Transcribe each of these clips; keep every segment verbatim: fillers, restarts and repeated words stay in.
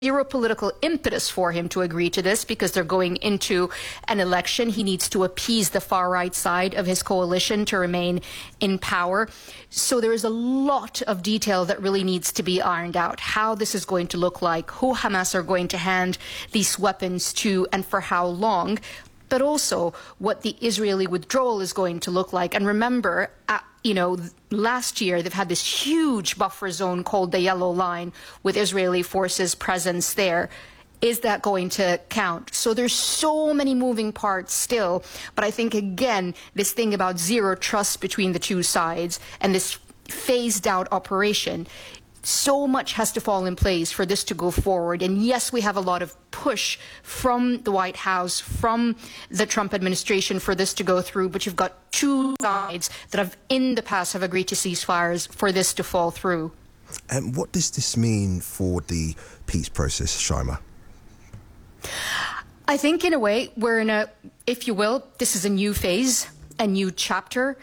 zero political impetus for him to agree to this because they're going into an election. He needs to appease the far right side of his coalition to remain in power. So there is a lot of detail that really needs to be ironed out. How this is going to look like, who Hamas are going to hand these weapons to, and for how long. But also what the Israeli withdrawal is going to look like. And remember, uh, you know, last year they've had this huge buffer zone called the Yellow Line with Israeli forces presence there. Is that going to count? So there's so many moving parts still. But I think, again, this thing about zero trust between the two sides and this phased out operation, so much has to fall in place for this to go forward. And yes, we have a lot of push from the White House, from the Trump administration for this to go through, but you've got two sides that have in the past have agreed to ceasefires for this to fall through. And what does this mean for the peace process, Shaima? I think in a way we're in a, if you will, this is a new phase, a new chapter.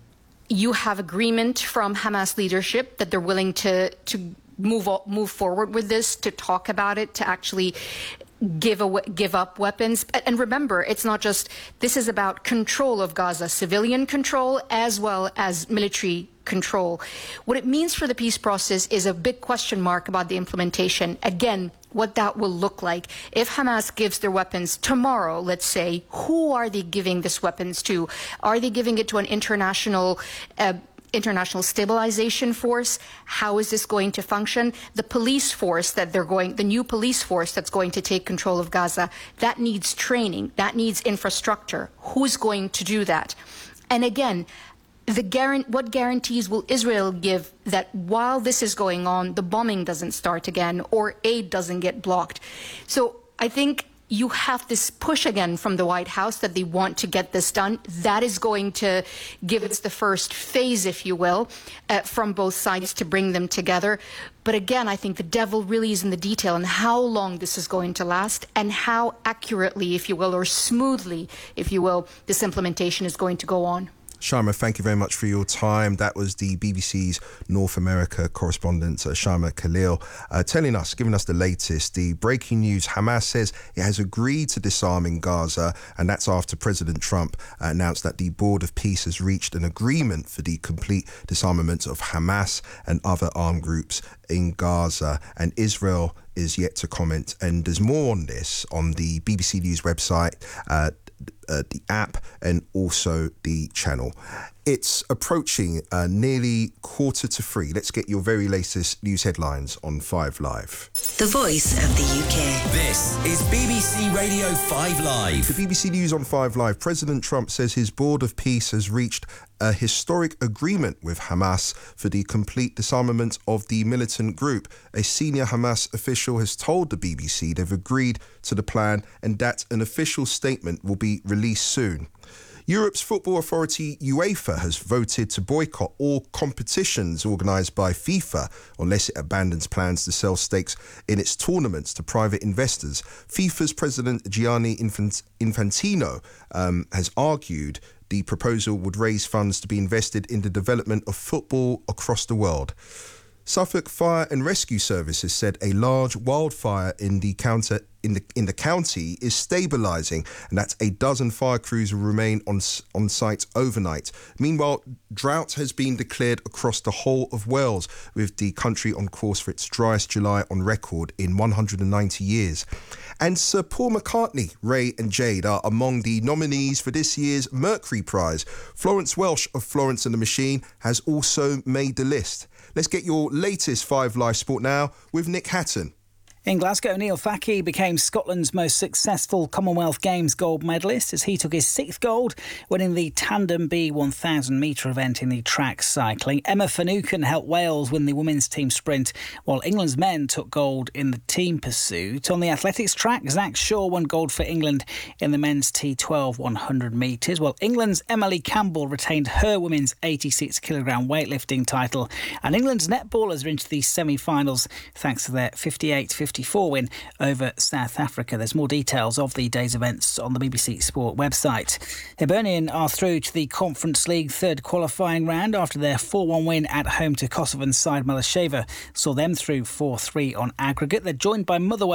You have agreement from Hamas leadership that they're willing to to move move forward with this, to talk about it, to actually give a, give up weapons. And remember, it's not just, this is about control of Gaza, civilian control as well as military control. What it means for the peace process is a big question mark about the implementation. Again, what that will look like. If Hamas gives their weapons tomorrow, let's say, who are they giving these weapons to? Are they giving it to an international uh, international stabilization force? How is this going to function? The police force that they're going, the new police force that's going to take control of Gaza, that needs training, that needs infrastructure. Who's going to do that? And again, The guarant- what guarantees will Israel give that while this is going on, the bombing doesn't start again or aid doesn't get blocked? So I think you have this push again from the White House that they want to get this done. That is going to give us the first phase, if you will, uh, from both sides to bring them together. But again, I think the devil really is in the detail and how long this is going to last and how accurately, if you will, or smoothly, if you will, this implementation is going to go on. Shaima, thank you very much for your time. That was the B B C's North America correspondent, uh, Shaima Khalil, uh, telling us, giving us the latest. The breaking news, Hamas says it has agreed to disarm in Gaza, and that's after President Trump uh, announced that the Board of Peace has reached an agreement for the complete disarmament of Hamas and other armed groups in Gaza. And Israel is yet to comment. And there's more on this on the B B C News website, uh, Uh, the app, and also the channel. It's approaching uh, nearly quarter to three. Let's get your very latest news headlines on Five Live. The voice of the U K. This is B B C Radio Five Live. The B B C News on Five Live. President Trump says his Board of Peace has reached a historic agreement with Hamas for the complete disarmament of the militant group. A senior Hamas official has told the B B C they've agreed to the plan and that an official statement will be released soon. Europe's football authority UEFA has voted to boycott all competitions organised by FIFA unless it abandons plans to sell stakes in its tournaments to private investors. FIFA's president Gianni Infant- Infantino um, has argued the proposal would raise funds to be invested in the development of football across the world. Suffolk Fire and Rescue Service has said a large wildfire in the counter in the in the county is stabilising, and that a dozen fire crews will remain on on site overnight. Meanwhile, drought has been declared across the whole of Wales, with the country on course for its driest July on record in one hundred ninety years. And Sir Paul McCartney, Ray and Jade are among the nominees for this year's Mercury Prize. Florence Welsh of Florence and the Machine has also made the list. Let's get your latest Five Live Sport now with Nick Hatton. In Glasgow, Neil Fackie became Scotland's most successful Commonwealth Games gold medalist as he took his sixth gold, winning the Tandem B one thousand metre event in the track cycling. Emma Finucane helped Wales win the women's team sprint, while England's men took gold in the team pursuit. On the athletics track, Zach Shaw won gold for England in the men's T twelve one hundred metres, while England's Emily Campbell retained her women's eighty-six kilogram weightlifting title. And England's netballers are into the semi-finals thanks to their fifty-eight fifty-four win over South Africa. There's more details of the day's events on the B B C Sport website. Hibernian are through to the Conference League third qualifying round after their four one win at home to Kosovan side Malasheva saw them through four three on aggregate. They're joined by Motherwell